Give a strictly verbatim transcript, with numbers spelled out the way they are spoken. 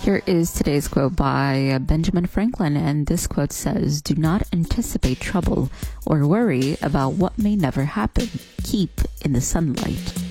Here is today's quote by Benjamin Franklin, and this quote says, "Do not anticipate trouble or worry about what may never happen. Keep in the sunlight."